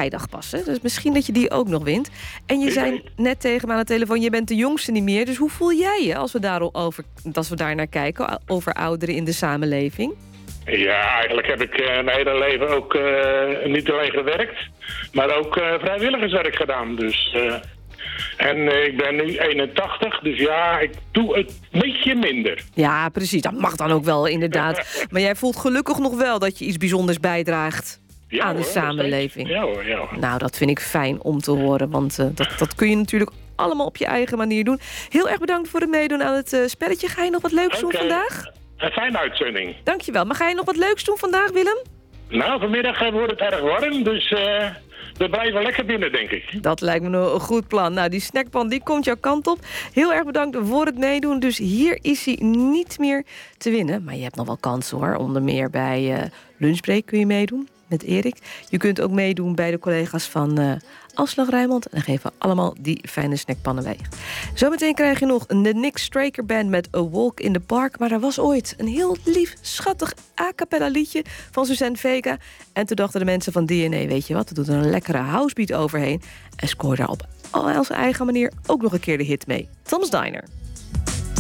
vrijdag pas. Hè? Dus misschien dat je die ook nog wint. En je zei net tegen me aan de telefoon, je bent de jongste niet meer. Dus hoe voel jij je als we daar naar kijken, over ouderen in de samenleving? Ja, eigenlijk heb ik mijn hele leven ook niet alleen gewerkt, maar ook vrijwilligerswerk gedaan. Dus, en ik ben nu 81, dus ja, ik doe het beetje minder. Ja, precies. Dat mag dan ook wel, inderdaad. Maar jij voelt gelukkig nog wel dat je iets bijzonders bijdraagt aan de samenleving. Ja hoor. Nou, dat vind ik fijn om te horen, want dat kun je natuurlijk allemaal op je eigen manier doen. Heel erg bedankt voor het meedoen aan het spelletje. Ga je nog wat leuks doen vandaag? Een fijne uitzending. Dankjewel. Maar ga je nog wat leuks doen vandaag, Willem? Nou, vanmiddag wordt het erg warm, dus we blijven lekker binnen, denk ik. Dat lijkt me een goed plan. Nou, die snackpan die komt jouw kant op. Heel erg bedankt voor het meedoen. Dus hier is hij niet meer te winnen. Maar je hebt nog wel kansen, hoor. Onder meer bij Lunchbreak kun je meedoen met Erik. Je kunt ook meedoen bij de collega's van Afslag Rijnmond. En dan geven we allemaal die fijne snackpannen weg. Zometeen krijg je nog de Nick Straker Band met A Walk in the Park. Maar er was ooit een heel lief, schattig a cappella liedje van Suzanne Vega. En toen dachten de mensen van DNA, weet je wat, we doen er een lekkere housebeat overheen. En scoorde daar op zijn eigen manier ook nog een keer de hit mee. Tom's Diner.